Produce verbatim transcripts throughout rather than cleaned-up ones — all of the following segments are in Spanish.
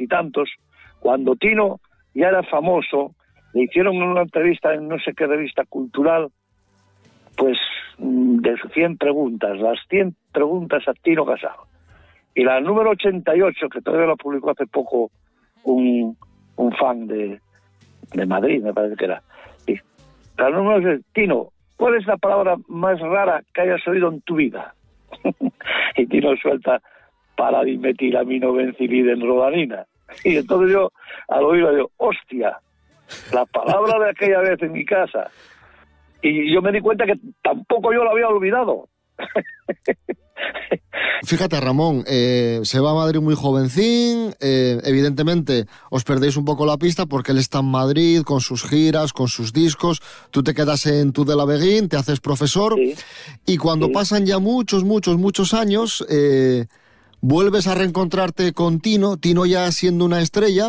veintitantos, cuando Tino ya era famoso, le hicieron una entrevista en no sé qué revista cultural, pues de cien preguntas, las cien preguntas a Tino Casal. Y la número ochenta y ocho, que todavía la publicó hace poco un, un fan de, de Madrid, me parece que era. Y la número es, Tino, ¿cuál es la palabra más rara que hayas oído en tu vida? Y Tino suelta paradimetilaminobencilidendrodanina. Y entonces yo, al oírlo, digo, hostia, la palabra de aquella vez en mi casa. Y yo me di cuenta que tampoco yo lo había olvidado. Fíjate, Ramón, eh, se va a Madrid muy jovencín, eh, evidentemente os perdéis un poco la pista porque él está en Madrid con sus giras, con sus discos, tú te quedas en Tudela-Beguín, te haces profesor, sí. Y cuando sí. pasan ya muchos, muchos, muchos años, eh, vuelves a reencontrarte con Tino, Tino ya siendo una estrella.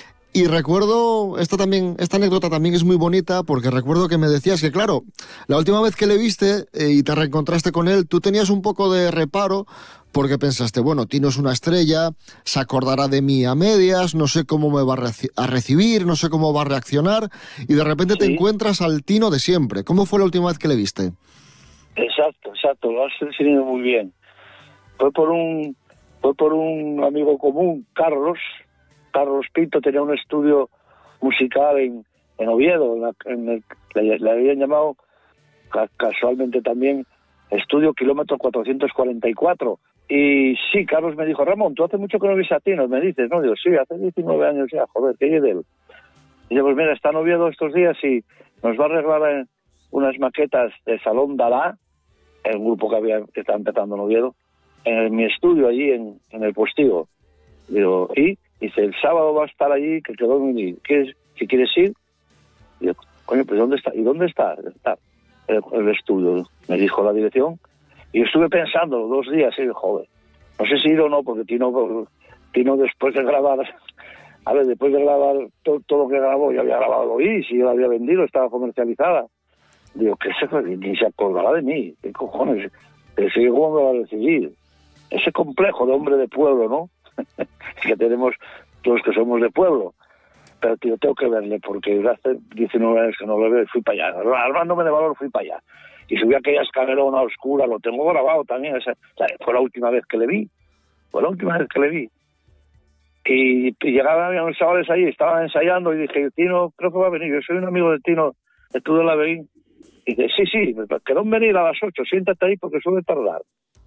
Y recuerdo, esta también, esta anécdota también es muy bonita, porque recuerdo que me decías que, claro, la última vez que le viste eh, y te reencontraste con él, tú tenías un poco de reparo, porque pensaste, bueno, Tino es una estrella, se acordará de mí a medias, no sé cómo me va a, reci- a recibir, no sé cómo va a reaccionar, y de repente sí. te encuentras al Tino de siempre. ¿Cómo fue la última vez que le viste? Exacto, exacto, lo has definido muy bien. Fue por un, fue por un amigo común, Carlos, Carlos Pinto, tenía un estudio musical en, en Oviedo, en, la, en el, le, le habían llamado ca, casualmente también Estudio Kilómetro cuatrocientos cuarenta y cuatro. Y sí, Carlos me dijo, Ramón, tú hace mucho que no ves a Tino, me dices, ¿no? Digo, sí, hace diecinueve años ya, joder, ¿qué hay de él? Y yo, pues mira, está en Oviedo estos días y nos va a arreglar unas maquetas de Salón Dalá, el grupo que había que estaba empezando en Oviedo, en mi estudio allí en, en el Postigo. Digo, ¿y? Dice, el sábado va a estar allí, que quedó en mi... ¿Quieres, si quieres ir? Y yo, coño, pues ¿dónde está? ¿Y dónde está? Está el, el estudio. Me dijo la dirección. Y yo estuve pensando dos días, y joder, no sé si ir o no, porque Tino, Tino después de grabar, a ver, después de grabar todo, todo lo que grabó, yo había grabado y si yo la había vendido, estaba comercializada. Digo, ¿qué se fue? Ni se acordará de mí. ¿Qué cojones? Pero sí, ¿cómo me va a decidir? Ese complejo de hombre de pueblo, ¿no? Que tenemos todos que somos de pueblo, pero tío, tengo que verle porque hace diecinueve años que no lo veo y fui para allá, armándome de valor fui para allá y subí aquella escalerona oscura, lo tengo grabado también, esa, o sea, fue la última vez que le vi fue la última vez que le vi y, y llegaban los chavales ahí, estaban ensayando y dije, Tino, creo que va a venir, yo soy un amigo de Tino, de Tudela-Beguín, y dice, sí, sí, quedó en venir a las ocho, siéntate ahí porque suele tardar.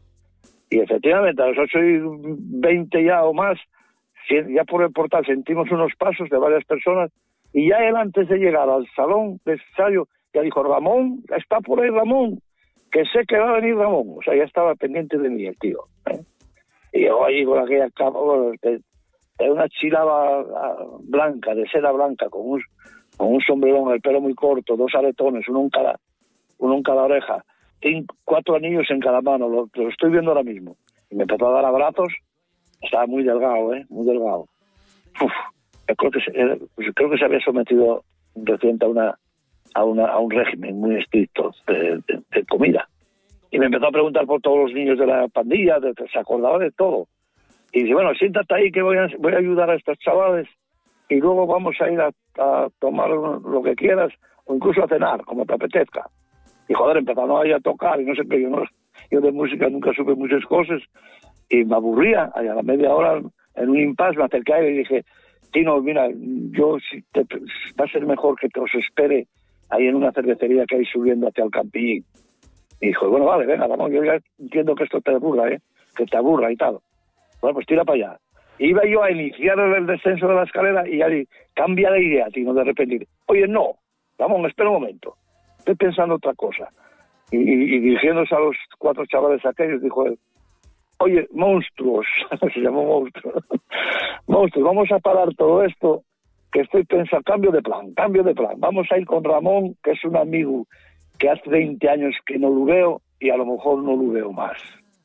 Y efectivamente, a las ocho y veinte ya o más, ya por el portal sentimos unos pasos de varias personas, y ya él antes de llegar al salón de ensayo, ya dijo, Ramón, está por ahí Ramón, que sé que va a venir Ramón. O sea, ya estaba pendiente de mí el tío. ¿eh? Y yo allí con aquella capa, bueno, de, de una chilaba blanca, de seda blanca, con un, con un sombrerón, el pelo muy corto, dos aretones, uno en cada, uno en cada oreja, cinco, cuatro anillos en cada mano, lo, lo estoy viendo ahora mismo. Y me empezó a dar abrazos, estaba muy delgado, ¿eh? Muy delgado. Uf, creo que se, creo que se había sometido reciente a una, a una a un régimen muy estricto de, de, de comida. Y me empezó a preguntar por todos los niños de la pandilla, de, se acordaba de todo. Y dice, bueno, siéntate ahí que voy a, voy a ayudar a estos chavales y luego vamos a ir a, a tomar lo que quieras o incluso a cenar, como te apetezca. Y joder, empezaron ahí a tocar y no sé qué, yo, no, yo de música nunca supe muchas cosas y me aburría. A la media hora, en un impasse, me acerqué a él y dije, Tino, mira, yo si te, va a ser mejor que te os espere ahí en una cervecería que hay subiendo hacia el Campillín. Y dijo, bueno, vale, venga, vamos, yo ya entiendo que esto te aburra, ¿eh? Que te aburra y tal. Bueno, pues tira para allá. Iba yo a iniciar el descenso de la escalera y ahí cambia de idea, Tino, de repente. Oye, no, vamos, espera un momento. Estoy pensando otra cosa. Y, y, y dirigiéndose a los cuatro chavales aquellos, dijo él, oye, monstruos, se llamó monstruo, monstruos, vamos a parar todo esto, que estoy pensando, cambio de plan, cambio de plan. Vamos a ir con Ramón, que es un amigo que hace veinte años que no lo veo y a lo mejor no lo veo más.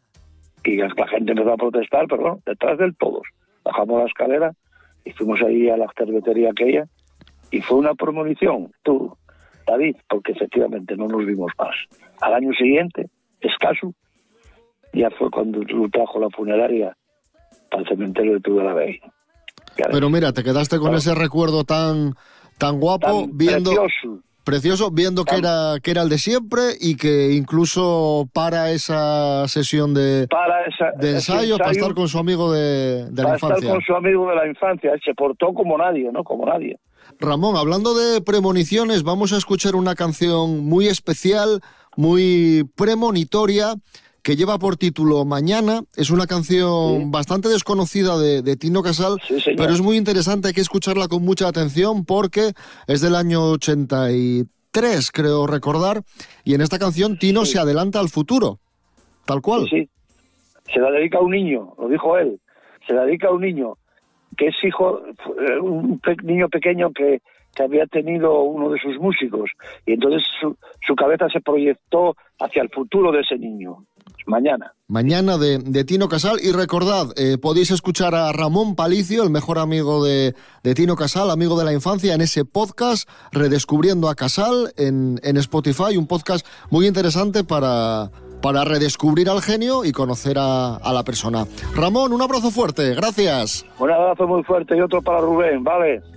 Y la gente empezó a protestar, pero bueno, detrás del todos. Bajamos la escalera y fuimos ahí a la cervecería aquella y fue una premonición, tú, David, porque efectivamente no nos vimos más. Al año siguiente, escaso, ya fue cuando lo trajo la funeraria al cementerio de Tudela-Beguín. Pero mira, te quedaste con no. ese recuerdo tan, tan guapo, tan viendo... Precioso. Precioso, viendo que era, que era el de siempre y que incluso para esa sesión de, para esa, de ensayo, ensayo, para estar con su amigo de, de la infancia. Para estar con su amigo de la infancia, se portó como nadie, ¿no? Como nadie. Ramón, hablando de premoniciones, vamos a escuchar una canción muy especial, muy premonitoria, que lleva por título Mañana. Es una canción sí. bastante desconocida de, de Tino Casal, sí, pero es muy interesante, hay que escucharla con mucha atención porque es del año ochenta y tres, creo recordar, y en esta canción Tino sí. se adelanta al futuro, tal cual. Sí, sí, se la dedica a un niño, lo dijo él, se la dedica a un niño que es hijo, un pe- niño pequeño que, que había tenido uno de sus músicos, y entonces su, su cabeza se proyectó hacia el futuro de ese niño. Mañana. Mañana de, de Tino Casal. Y recordad, eh, podéis escuchar a Ramón Palicio, el mejor amigo de, de Tino Casal, amigo de la infancia, en ese podcast, Redescubriendo a Casal, en, en Spotify. Un podcast muy interesante para, para redescubrir al genio y conocer a, a la persona. Ramón, un abrazo fuerte. Gracias. Un abrazo muy fuerte y otro para Rubén, ¿vale?